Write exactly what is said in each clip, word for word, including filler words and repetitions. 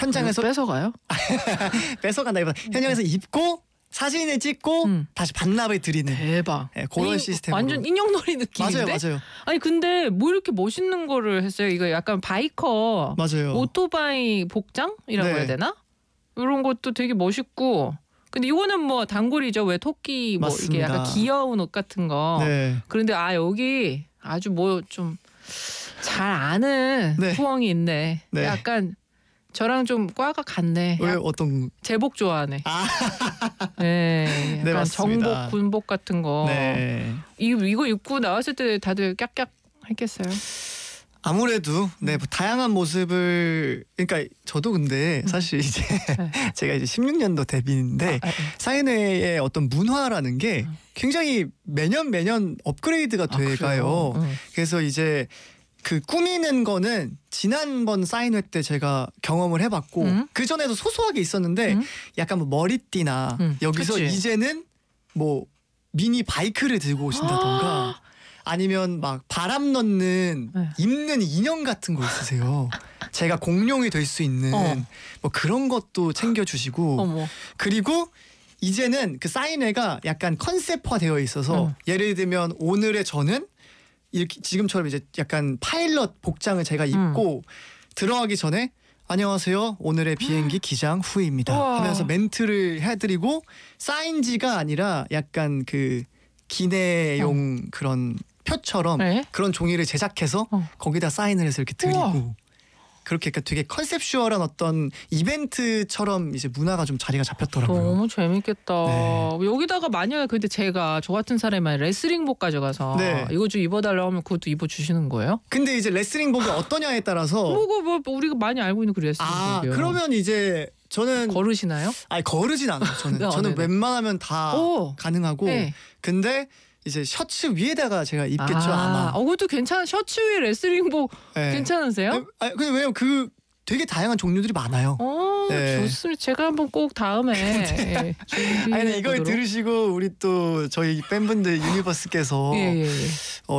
현장에서 뺏어가요? 뺏어간다기보다 현장에서 입고 사진을 찍고 음. 다시 반납을 드리는 대박. 네, 그런 아니, 시스템으로. 완전 인형놀이 느낌인데? 맞아요, 맞아요. 아니 근데 뭐 이렇게 멋있는 거를 했어요? 이거 약간 바이커, 맞아요. 오토바이 복장이라고 네. 해야 되나? 이런 것도 되게 멋있고. 근데 이거는 뭐 단골이죠. 왜 토끼 뭐 이게 맞습니다. 약간 귀여운 옷 같은 거. 네. 그런데 아 여기 아주 뭐 좀 잘 아는 네. 후엉이 있네. 네. 약간 저랑 좀 과가 같네. 왜 약- 어떤 제복 좋아하네. 아, 네, 네, 약간 맞습니다. 정복, 군복 같은 거. 네. 이거 이거 입고 나왔을 때 다들 깍깍 했겠어요. 아무래도 네, 뭐 다양한 모습을 그러니까 저도 근데 사실 이제 네. 제가 이제 십육 년도 데뷔인데 아, 아, 사인회의 어떤 문화라는 게 음. 굉장히 매년 매년 업그레이드가 아, 돼가요. 그래요? 응. 그래서 이제 그 꾸미는 거는 지난번 사인회 때 제가 경험을 해봤고 음? 그 전에도 소소하게 있었는데 음? 약간 뭐 머리띠나 음, 여기서 그치. 이제는 뭐 미니 바이크를 들고 오신다던가 아니면 막 바람 넣는 네. 입는 인형 같은 거 있으세요. 제가 공룡이 될 수 있는 어. 뭐 그런 것도 챙겨주시고 어머. 그리고 이제는 그 사인회가 약간 컨셉화 되어 있어서 음. 예를 들면 오늘의 저는 이렇게 지금처럼 이제 약간 파일럿 복장을 제가 입고 들어가기 전에 안녕하세요 오늘의 비행기 기장 후입니다 우와. 하면서 멘트를 해드리고 사인지가 아니라 약간 그 기내용 그런 표처럼 네? 그런 종이를 제작해서 어. 거기다 사인을 해서 이렇게 드리고 우와. 그렇게 약간 되게 컨셉슈얼한 어떤 이벤트처럼 이제 문화가 좀 자리가 잡혔더라고요. 너무 재밌겠다. 네. 여기다가 만약에 근데 제가 저 같은 사람이 레슬링복 가져가서 네. 이거 좀 입어달라고 하면 그것도 입어주시는 거예요? 근데 이제 레슬링복이 어떠냐에 따라서 뭐고 뭐, 뭐 우리가 많이 알고 있는 그 아 레슬링복이요. 그러면 이제 저는 걸으시나요? 아니 거르진 않아요. 저는 어, 저는 네네. 웬만하면 다 오. 가능하고 네. 근데 이제 셔츠 위에다가 제가 입겠죠 아, 아마. 어, 그것도 괜찮아. 셔츠 위에 레슬링복 네. 괜찮으세요? 아 근데 왜냐면 그 되게 다양한 종류들이 많아요. 어, 네. 좋습니다. 제가 한번 꼭 다음에 예, 준비해 아니 이걸 보도록. 들으시고 우리 또 저희 팬분들 유니버스께서 예, 예, 예. 어,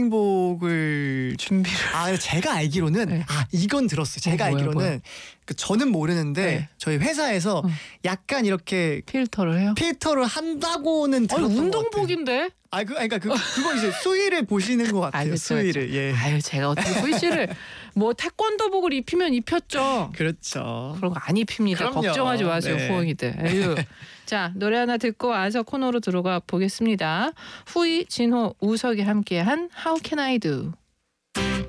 레슬링복을 준비를. 아 근데 제가 알기로는 네. 아 이건 들었어요. 제가 어, 뭐야, 알기로는 뭐야? 그 저는 모르는데 네. 저희 회사에서 어. 약간 이렇게 필터를 해요? 필터를 한다고는 아니 들었던 것 같아요. 운동복인데? 아, 그, 아니, 그러니까 그, 그거 이제 수위를 보시는 것 같아요. 알겠죠, 수위를. 예. 아유 제가 어떻게 후이씨를 뭐 태권도복을 입히면 입혔죠. 그렇죠. 그런 거 안 입힙니다. 그럼요. 걱정하지 마세요, 네. 후엉이들. 에휴. 자, 노래 하나 듣고 와서 코너로 들어가 보겠습니다. 후이, 진호, 우석이 함께한 How Can I Do?